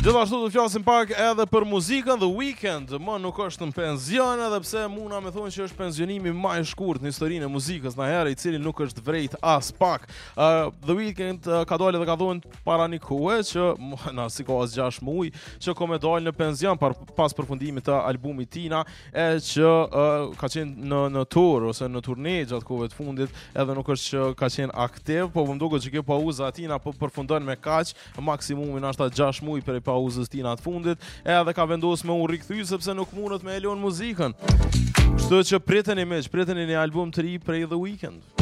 Gjithashtu të flasim pak edhe për muzikën. The Weeknd më nuk është në penzion, edhe pse muna me thonë që është penzionimi më i shkurt në historinë e muzikës ndonjëherë, I cili nuk është vrejt as pak. The Weeknd ka dalë dhe ka thonë para një kohe që na sikas 6 muaj që ka me dalë në penzion pas përfundimit të albumit tina, e që ka qenë në tur ose në turne gjatë kohëve të fundit, edhe nuk është që ka qenë aktiv, po më duket që kjo pauza tina po përfundon me kaq, maksimumin është 6 muaj për pauzës tina të fundit, edhe ka vendosur me u rikthy sepse nuk mundet me e lënë muzikën. Kështu që priteni një album të ri prej The Weeknd.